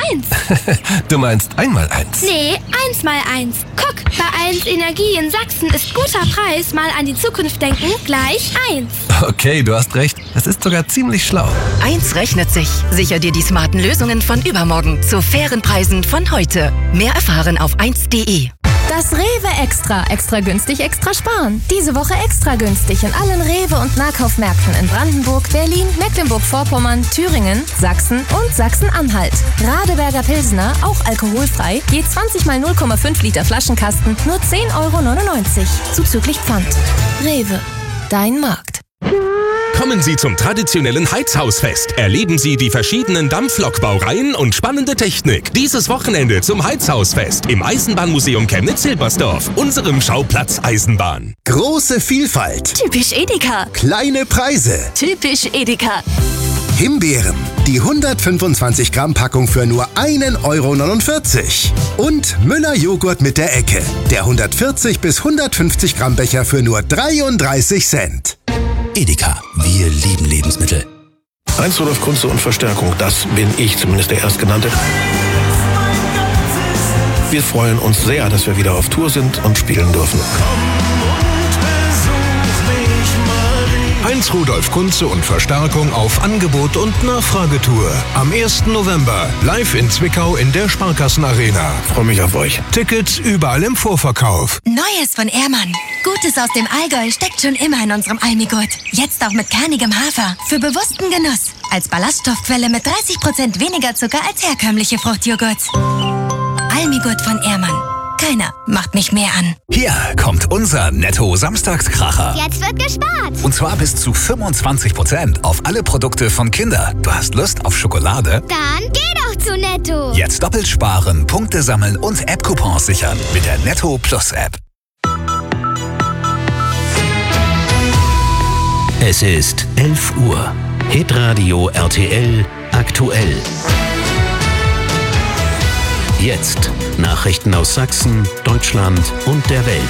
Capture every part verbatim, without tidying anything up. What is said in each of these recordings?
eins. Du meinst einmal eins? Nee, eins mal eins. Guck, bei eins Energie in Sachsen ist guter Preis, mal an die Zukunft denken, gleich eins. Okay, du hast recht. Das ist sogar ziemlich schlau. eins rechnet sich. Sicher dir die smarten Lösungen von übermorgen zu fairen Preisen von heute. Mehr erfahren auf eins punkt de. Das Rewe Extra. Extra günstig, extra sparen. Diese Woche extra günstig in allen Rewe- und Nahkaufmärkten in Brandenburg, Berlin, Mecklenburg-Vorpommern, Thüringen, Sachsen und Sachsen-Anhalt. Radeberger Pilsner, auch alkoholfrei, je zwanzig mal null Komma fünf Liter Flaschenkasten, nur zehn Euro neunundneunzig. Zuzüglich Pfand. Rewe. Dein Markt. Kommen Sie zum traditionellen Heizhausfest. Erleben Sie die verschiedenen Dampflokbaureihen und spannende Technik. Dieses Wochenende zum Heizhausfest im Eisenbahnmuseum Chemnitz-Hilbersdorf, unserem Schauplatz Eisenbahn. Große Vielfalt. Typisch Edeka. Kleine Preise. Typisch Edeka. Himbeeren. Die hundertfünfundzwanzig Gramm Packung für nur einen Euro neunundvierzig. Und Müller Joghurt mit der Ecke. Der hundertvierzig bis hundertfünfzig Gramm Becher für nur dreiunddreißig Cent. Edeka, wir lieben Lebensmittel. Heinz Rudolf Kunze und Verstärkung, das bin ich, zumindest der Erstgenannte. Wir freuen uns sehr, dass wir wieder auf Tour sind und spielen dürfen. Heinz Rudolf Kunze und Verstärkung auf Angebot und Nachfragetour. Am ersten November live in Zwickau in der Sparkassenarena. Freue mich auf euch. Tickets überall im Vorverkauf. Neues von Ehrmann. Gutes aus dem Allgäu steckt schon immer in unserem Almigurt. Jetzt auch mit kernigem Hafer. Für bewussten Genuss. Als Ballaststoffquelle mit dreißig Prozent weniger Zucker als herkömmliche Fruchtjoghurts. Almigurt von Ehrmann. Keiner macht mich mehr an. Hier kommt unser Netto-Samstagskracher. Jetzt wird gespart. Und zwar bis zu fünfundzwanzig Prozent auf alle Produkte von Kinder. Du hast Lust auf Schokolade? Dann geh doch zu Netto. Jetzt doppelt sparen, Punkte sammeln und App-Coupons sichern mit der Netto Plus App. Es ist elf Uhr. Hitradio R T L aktuell. Jetzt Nachrichten aus Sachsen, Deutschland und der Welt.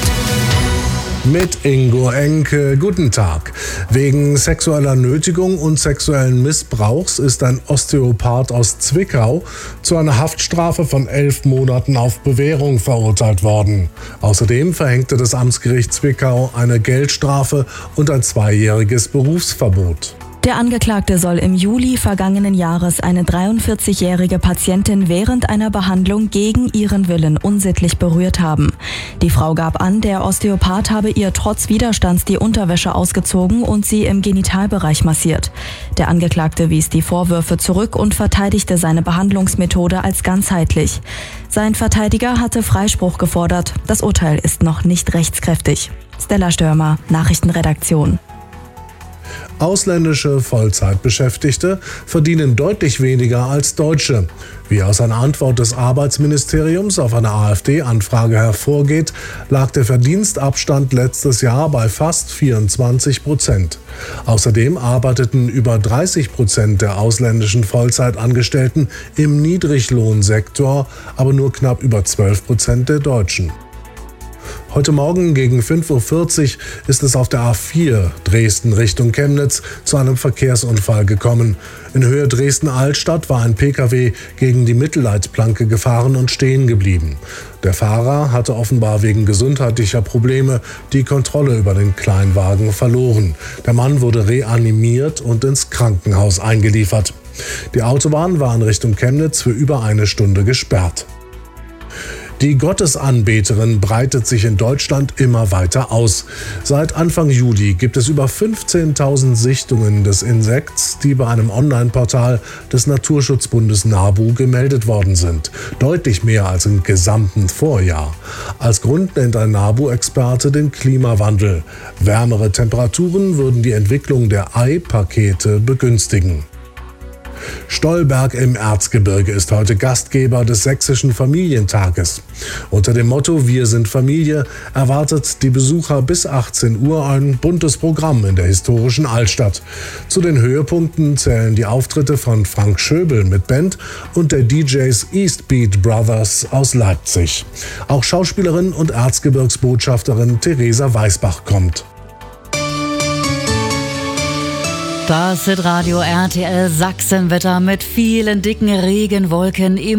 Mit Ingo Enke. Guten Tag. Wegen sexueller Nötigung und sexuellen Missbrauchs ist ein Osteopath aus Zwickau zu einer Haftstrafe von elf Monaten auf Bewährung verurteilt worden. Außerdem verhängte das Amtsgericht Zwickau eine Geldstrafe und ein zweijähriges Berufsverbot. Der Angeklagte soll im Juli vergangenen Jahres eine dreiundvierzigjährige Patientin während einer Behandlung gegen ihren Willen unsittlich berührt haben. Die Frau gab an, der Osteopath habe ihr trotz Widerstands die Unterwäsche ausgezogen und sie im Genitalbereich massiert. Der Angeklagte wies die Vorwürfe zurück und verteidigte seine Behandlungsmethode als ganzheitlich. Sein Verteidiger hatte Freispruch gefordert. Das Urteil ist noch nicht rechtskräftig. Stella Störmer, Nachrichtenredaktion. Ausländische Vollzeitbeschäftigte verdienen deutlich weniger als Deutsche. Wie aus einer Antwort des Arbeitsministeriums auf eine AfD-Anfrage hervorgeht, lag der Verdienstabstand letztes Jahr bei fast vierundzwanzig Prozent. Außerdem arbeiteten über dreißig Prozent der ausländischen Vollzeitangestellten im Niedriglohnsektor, aber nur knapp über zwölf Prozent der Deutschen. Heute Morgen gegen fünf Uhr vierzig ist es auf der A vier Dresden Richtung Chemnitz zu einem Verkehrsunfall gekommen. In Höhe Dresden-Altstadt war ein Pkw gegen die Mittelleitplanke gefahren und stehen geblieben. Der Fahrer hatte offenbar wegen gesundheitlicher Probleme die Kontrolle über den Kleinwagen verloren. Der Mann wurde reanimiert und ins Krankenhaus eingeliefert. Die Autobahn war in Richtung Chemnitz für über eine Stunde gesperrt. Die Gottesanbeterin breitet sich in Deutschland immer weiter aus. Seit Anfang Juli gibt es über fünfzehntausend Sichtungen des Insekts, die bei einem Online-Portal des Naturschutzbundes NABU gemeldet worden sind. Deutlich mehr als im gesamten Vorjahr. Als Grund nennt ein NABU-Experte den Klimawandel. Wärmere Temperaturen würden die Entwicklung der Ei-Pakete begünstigen. Stolberg im Erzgebirge ist heute Gastgeber des Sächsischen Familientages. Unter dem Motto Wir sind Familie erwartet die Besucher bis achtzehn Uhr ein buntes Programm in der historischen Altstadt. Zu den Höhepunkten zählen die Auftritte von Frank Schöbel mit Band und der D Js Eastbeat Brothers aus Leipzig. Auch Schauspielerin und Erzgebirgsbotschafterin Theresa Weißbach kommt. Das Hitradio R T L Sachsenwetter mit vielen dicken Regenwolken im